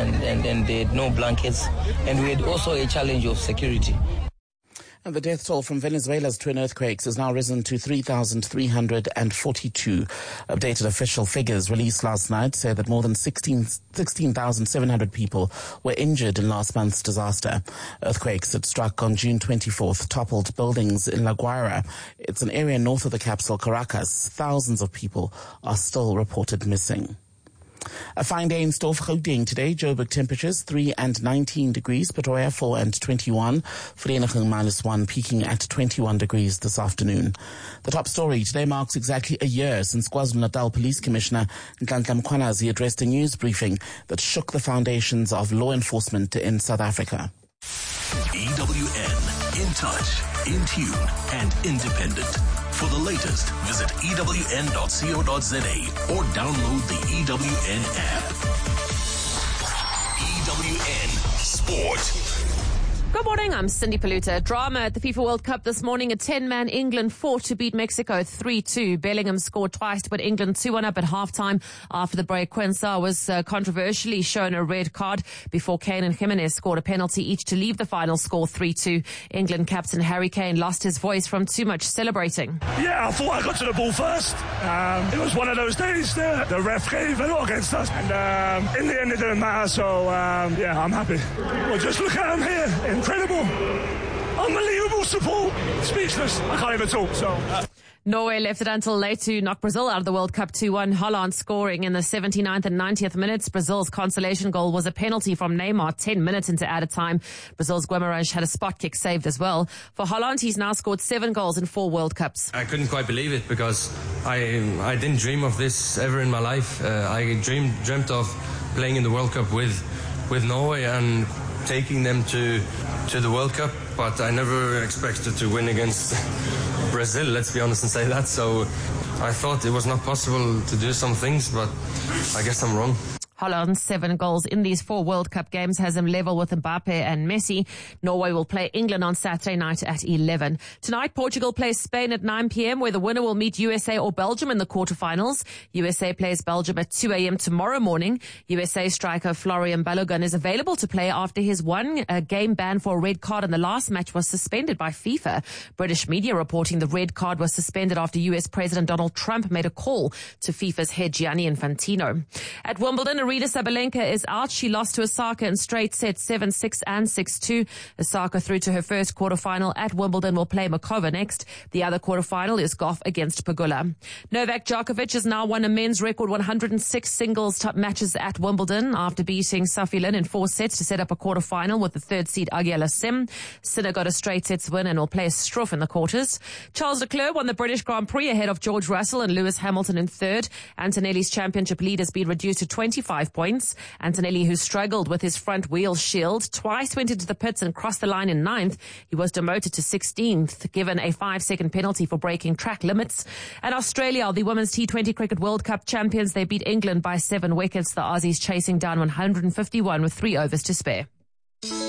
and they had no blankets. And we had also a challenge of security. And the death toll from Venezuela's twin earthquakes has now risen to 3,342. Updated official figures released last night say that more than 16,700 people were injured in last month's disaster. Earthquakes that struck on June 24th toppled buildings in La Guaira. It's an area north of the capital, Caracas. Thousands of people are still reported missing. A fine day in store for Gauteng today. Joburg temperatures 3 and 19 degrees, Pretoria 4 and 21, Vereeniging -1, peaking at 21 degrees this afternoon. The top story today marks exactly a year since KwaZulu-Natal Police Commissioner Nhlanhla Mkhwanazi addressed a news briefing that shook the foundations of law enforcement in South Africa. EWN, in touch, in tune and independent. For the latest, visit ewn.co.za or download the EWN app. EWN Sport. Good morning, I'm Cindy Paluta. Drama at the FIFA World Cup this morning. A 10-man England fought to beat Mexico 3-2. Bellingham scored twice to put England 2-1 up at halftime. After the break, Quensah was controversially shown a red card before Kane and Jimenez scored a penalty each to leave the final score 3-2. England captain Harry Kane lost his voice from too much celebrating. Yeah, I thought I got to the ball first. It was one of those days the ref gave a lot against us. And in the end, it didn't matter. So, yeah, I'm happy. Well, just look at him here. Incredible. Unbelievable support. Speechless. I can't even talk, so... Norway left it until late to knock Brazil out of the World Cup 2-1. Holland scoring in the 79th and 90th minutes. Brazil's consolation goal was a penalty from Neymar 10 minutes into added time. Brazil's Guimarães had a spot kick saved as well. For Holland, he's now scored 7 goals in 4 World Cups. I couldn't quite believe it because I didn't dream of this ever in my life. I dreamt of playing in the World Cup with Norway and taking them to the World Cup, but I never expected to win against Brazil, let's be honest and say that. So I thought it was not possible to do some things, but I guess I'm wrong. Holland's 7 goals in these 4 World Cup games has him level with Mbappe and Messi. Norway will play England on Saturday night at 11. Tonight, Portugal plays Spain at 9 p.m, where the winner will meet USA or Belgium in the quarterfinals. USA plays Belgium at 2 a.m. tomorrow morning. USA striker Florian Balogun is available to play after his one-game ban for a red card in the last match was suspended by FIFA. British media reporting the red card was suspended after US President Donald Trump made a call to FIFA's head Gianni Infantino. At Wimbledon, Aryna Sabalenka is out. She lost to Osaka in straight sets 7-6 and 6-2. Osaka through to her first quarterfinal. At Wimbledon will play Makova next. The other quarterfinal is Goff against Pegula. Novak Djokovic has now won a men's record 106 singles top matches at Wimbledon after beating Safiullin in 4 sets to set up a quarterfinal with the 3rd seed Auger Aliassime. Sinner got a straight sets win and will play Struff in the quarters. Charles Leclerc won the British Grand Prix ahead of George Russell and Lewis Hamilton in 3rd. Antonelli's championship lead has been reduced to 25 points. Antonelli, who struggled with his front wheel shield, twice went into the pits and crossed the line in 9th. He was demoted to 16th, given a 5-second penalty for breaking track limits. And Australia, the Women's T20 Cricket World Cup champions, they beat England by 7 wickets. The Aussies chasing down 151 with 3 overs to spare.